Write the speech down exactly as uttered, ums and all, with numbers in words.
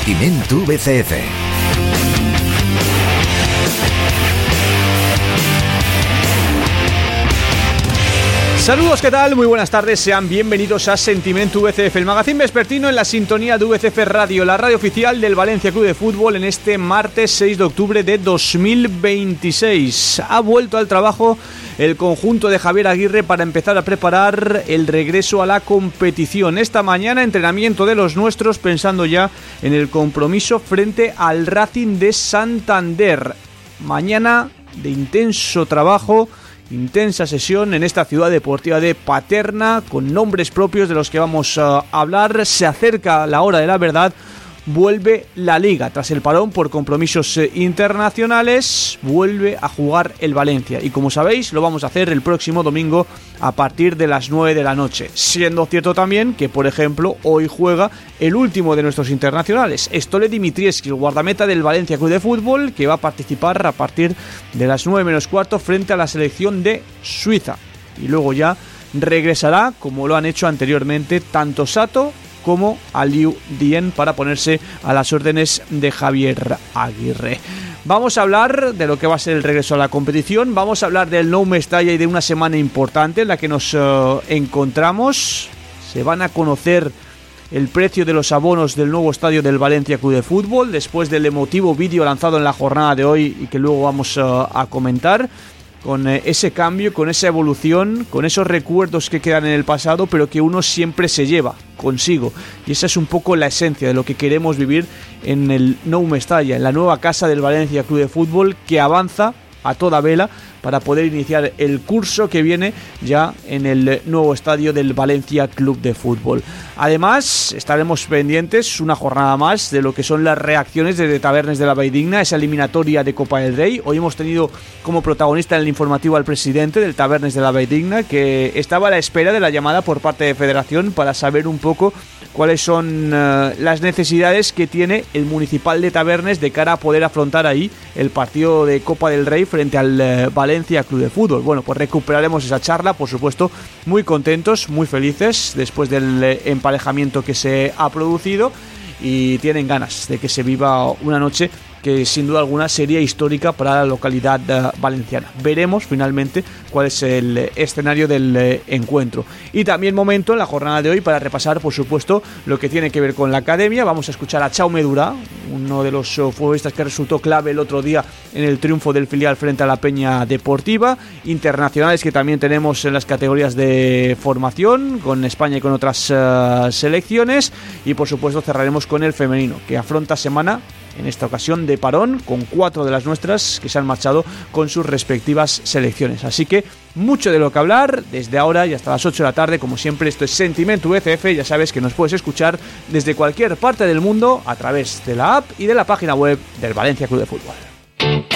Sentimiento V C F. Saludos, ¿qué tal? Muy buenas tardes, sean bienvenidos a Sentimiento V C F, el magazín vespertino en la sintonía de V C F Radio, la radio oficial del Valencia Club de Fútbol en este martes seis de octubre de dos mil veintiséis. Ha vuelto al trabajo el conjunto de Javier Aguirre para empezar a preparar el regreso a la competición. Esta mañana entrenamiento de los nuestros pensando ya en el compromiso frente al Racing de Santander. Mañana de intenso trabajo, intensa sesión en esta ciudad deportiva de Paterna, con nombres propios de los que vamos a hablar. Se acerca la hora de la verdad. Vuelve la Liga tras el parón por compromisos internacionales. Vuelve a jugar el Valencia y, como sabéis, lo vamos a hacer el próximo domingo a partir de las nueve de la noche, siendo cierto también que, por ejemplo, hoy juega el último de nuestros internacionales, Stole Dimitrievski, el guardameta del Valencia Club de Fútbol, que va a participar a partir de las nueve menos cuarto frente a la selección de Suiza, y luego ya regresará, como lo han hecho anteriormente, tanto Sato como Aliou Dien para ponerse a las órdenes de Javier Aguirre. Vamos a hablar de lo que va a ser el regreso a la competición, vamos a hablar del Nou Mestalla y de una semana importante en la que nos uh, encontramos. Se van a conocer el precio de los abonos del nuevo estadio del Valencia Club de Fútbol después del emotivo vídeo lanzado en la jornada de hoy y que luego vamos uh, a comentar. Con ese cambio, con esa evolución, con esos recuerdos que quedan en el pasado, pero que uno siempre se lleva consigo. Y esa es un poco la esencia de lo que queremos vivir en el Nou Mestalla, en la nueva casa del Valencia Club de Fútbol, que avanza a toda vela para poder iniciar el curso que viene ya en el nuevo estadio del Valencia Club de Fútbol. Además, estaremos pendientes una jornada más de lo que son las reacciones de Tabernes de la Valldigna, esa eliminatoria de Copa del Rey. Hoy hemos tenido como protagonista en el informativo al presidente del Tabernes de la Valldigna, que estaba a la espera de la llamada por parte de Federación para saber un poco cuáles son uh, las necesidades que tiene el Municipal de Tabernes de cara a poder afrontar ahí el partido de Copa del Rey frente al uh, Valencia Club de Fútbol. Bueno, pues recuperaremos esa charla, por supuesto, muy contentos, muy felices después del uh, emparejamiento que se ha producido, y tienen ganas de que se viva una noche que sin duda alguna sería histórica para la localidad uh, valenciana. Veremos finalmente cuál es el uh, escenario del uh, encuentro. Y también momento en la jornada de hoy para repasar, por supuesto, lo que tiene que ver con la academia. Vamos a escuchar a Chaume Durá, uno de los uh, futbolistas que resultó clave el otro día en el triunfo del filial frente a la Peña Deportiva. Internacionales que también tenemos en las categorías de formación, con España y con otras uh, selecciones. Y por supuesto cerraremos con el femenino, que afronta semana, en esta ocasión de parón, con cuatro de las nuestras que se han marchado con sus respectivas selecciones. Así que mucho de lo que hablar desde ahora y hasta las ocho de la tarde. Como siempre, esto es Sentimiento V C F. Ya sabes que nos puedes escuchar desde cualquier parte del mundo a través de la app y de la página web del Valencia Club de Fútbol.